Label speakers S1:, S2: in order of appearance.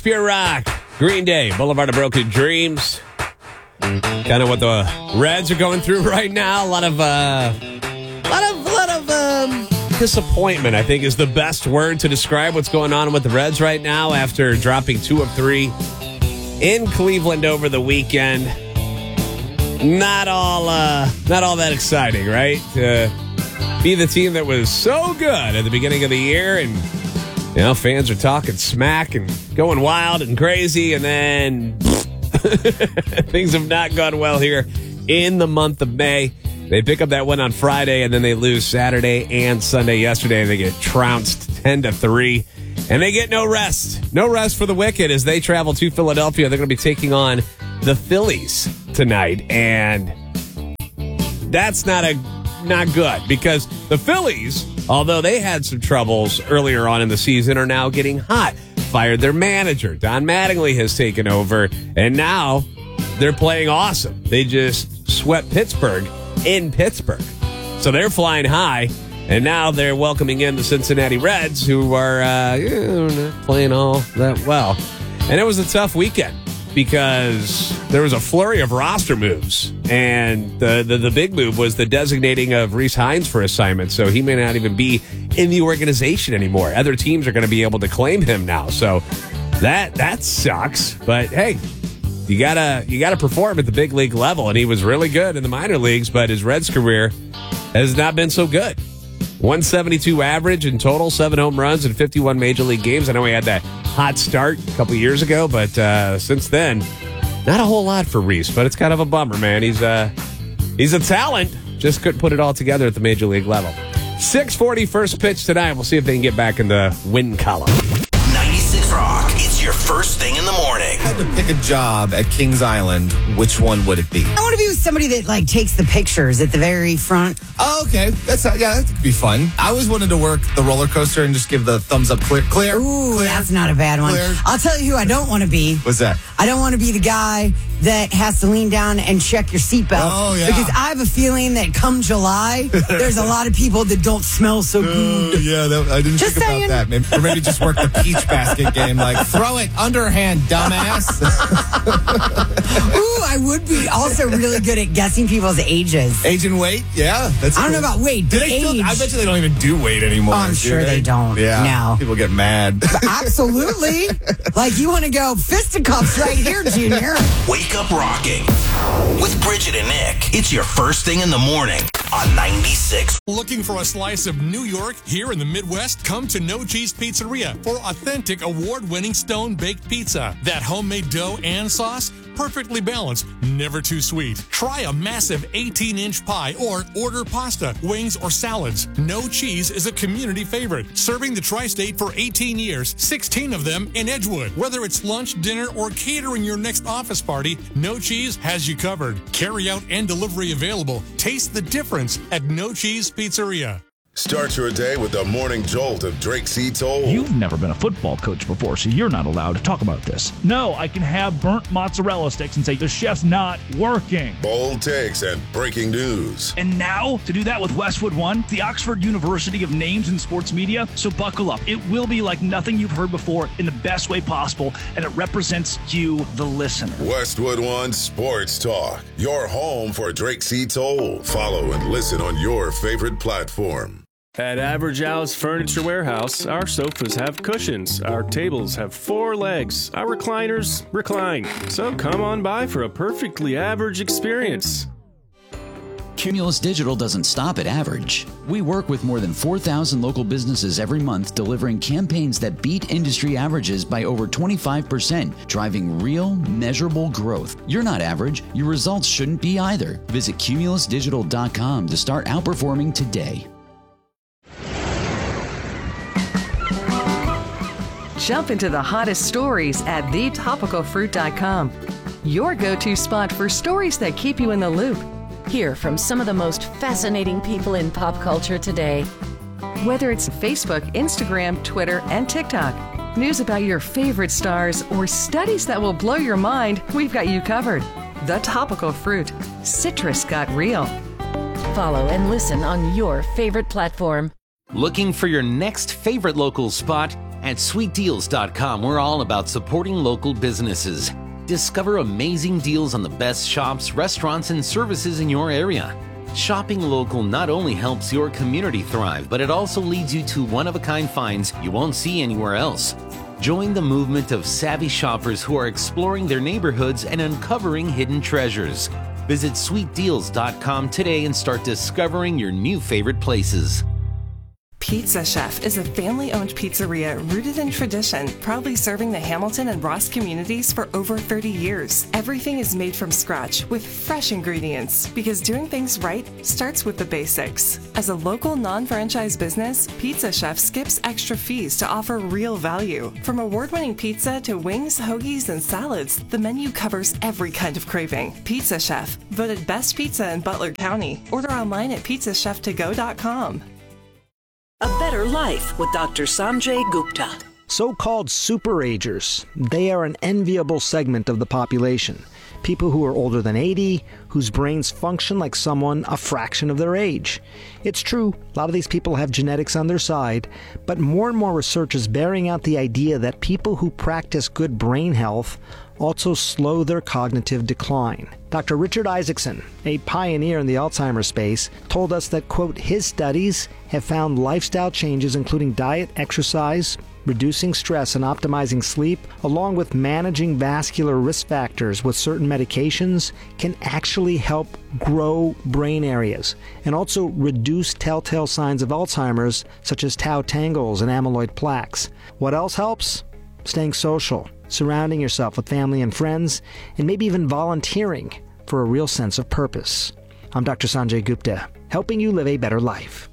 S1: Pure Rock, Green Day, Boulevard of Broken Dreams. Kind of what the Reds are going through right now. A lot of disappointment, I think, is the best word to describe what's going on with the Reds right now after dropping 2 of 3 in Cleveland over the weekend. Not all that exciting, right? To be the team that was so good at the beginning of the year, and fans are talking smack and going wild and crazy, and then things have not gone well here in the month of May. They pick up that win on Friday, and then they lose Saturday and Sunday. Yesterday, they get trounced 10-3, and they get no rest. No rest for the Wicked as they travel to Philadelphia. They're going to be taking on the Phillies tonight, and that's not good because the Phillies, although they had some troubles earlier on in the season, are now getting hot. Fired their manager. Don Mattingly has taken over, and now they're playing awesome. They just swept Pittsburgh in Pittsburgh. So they're flying high, and now they're welcoming in the Cincinnati Reds, who are not playing all that well. And it was a tough weekend because there was a flurry of roster moves, and the big move was the designating of Rhys Hines for assignment, so he may not even be in the organization anymore. Other teams are going to be able to claim him now, so that sucks. But hey, you gotta perform at the big league level, and he was really good in the minor leagues, but his Reds career has not been so good. 172 average in total, 7 home runs in 51 major league games. I know he had that hot start a couple years ago, but since then, not a whole lot for Rhys, but it's kind of a bummer, man. He's a talent, just couldn't put it all together at the major league level. 6:40 first pitch tonight. We'll see if they can get back in the win column.
S2: 96 Rock, it's your first thing in the morning.
S3: If I had to pick a job at Kings Island, which one would it be?
S4: I want to be with somebody that takes the pictures at the very front.
S3: Oh, okay. That could be fun. I always wanted to work the roller coaster and just give the thumbs up clear.
S4: Ooh,
S3: clear.
S4: That's not a bad one.
S3: Clear.
S4: I'll tell you who I don't want to be.
S3: What's that?
S4: I don't want to be the guy that has to lean down and check your seatbelt.
S3: Oh, yeah.
S4: Because I have a feeling that come July, there's a lot of people that don't smell so good.
S3: Yeah, I didn't
S4: Just
S3: think
S4: saying.
S3: about that. Or maybe just work the peach basket game. Like, throw it underhand, dumbass.
S4: Ooh, I would be also really good at guessing people's ages.
S3: Age and weight? Yeah.
S4: I don't know about weight,
S3: Do
S4: but
S3: they still,
S4: age.
S3: I bet you they don't even do weight anymore.
S4: Oh, I'm sure they don't.
S3: Yeah.
S4: No.
S3: People get mad.
S4: Absolutely. Like, you want to go fisticuffs right here, Junior.
S2: Wake up rocking with Bridget and Nick. It's your first thing in the morning on 96.
S5: Looking for a slice of New York here in the Midwest? Come to No Cheese Pizzeria for authentic award-winning stone-baked pizza. That homemade dough and sauce, perfectly balanced, never too sweet. Try a massive 18-inch pie or order pasta, wings, or salads. No Cheese is a community favorite, serving the tri-state for 18 years, 16 of them in Edgewood. Whether it's lunch, dinner, or catering your next office party, No Cheese has you covered. Carry out and delivery available. Taste the difference at No Cheese Pizzeria.
S6: Start your day with the morning jolt of Drake C. Toll.
S7: You've never been a football coach before, so you're not allowed to talk about this. No, I can have burnt mozzarella sticks and say the chef's not working.
S6: Bold takes and breaking news.
S7: And now, to do that with Westwood One, the Oxford University of Names in Sports Media. So buckle up. It will be like nothing you've heard before in the best way possible, and it represents you, the listener.
S6: Westwood One Sports Talk, your home for Drake C. Toll. Follow and listen on your favorite platform.
S8: At Average Al's Furniture Warehouse, our sofas have cushions, our tables have 4 legs, our recliners recline. So come on by for a perfectly average experience.
S9: Cumulus Digital doesn't stop at average. We work with more than 4,000 local businesses every month, delivering campaigns that beat industry averages by over 25%, driving real, measurable growth. You're not average. Your results shouldn't be either. Visit cumulusdigital.com to start outperforming today.
S10: Jump into the hottest stories at thetopicalfruit.com. Your go-to spot for stories that keep you in the loop.
S11: Hear from some of the most fascinating people in pop culture today.
S10: Whether it's Facebook, Instagram, Twitter, and TikTok, news about your favorite stars, or studies that will blow your mind, we've got you covered. The Topical Fruit. Citrus got real.
S11: Follow and listen on your favorite platform.
S12: Looking for your next favorite local spot? At sweetdeals.com, we're all about supporting local businesses. Discover amazing deals on the best shops, restaurants, and services in your area. Shopping local not only helps your community thrive, but it also leads you to one-of-a-kind finds you won't see anywhere else. Join the movement of savvy shoppers who are exploring their neighborhoods and uncovering hidden treasures. Visit sweetdeals.com today and start discovering your new favorite places.
S13: Pizza Chef is a family-owned pizzeria rooted in tradition, proudly serving the Hamilton and Ross communities for over 30 years. Everything is made from scratch with fresh ingredients because doing things right starts with the basics. As a local non-franchise business, Pizza Chef skips extra fees to offer real value. From award-winning pizza to wings, hoagies, and salads, the menu covers every kind of craving. Pizza Chef, voted best pizza in Butler County. Order online at pizzacheftogo.com.
S14: A Better Life with Dr. Sanjay Gupta.
S15: So-called superagers. They are an enviable segment of the population. People who are older than 80, whose brains function like someone a fraction of their age. It's true, a lot of these people have genetics on their side, but more and more research is bearing out the idea that people who practice good brain health also slow their cognitive decline. Dr. Richard Isaacson, a pioneer in the Alzheimer's space, told us that, quote, his studies have found lifestyle changes including diet, exercise, reducing stress and optimizing sleep, along with managing vascular risk factors with certain medications, can actually help grow brain areas and also reduce telltale signs of Alzheimer's such as tau tangles and amyloid plaques. What else helps? Staying social, surrounding yourself with family and friends, and maybe even volunteering for a real sense of purpose. I'm Dr. Sanjay Gupta, helping you live a better life.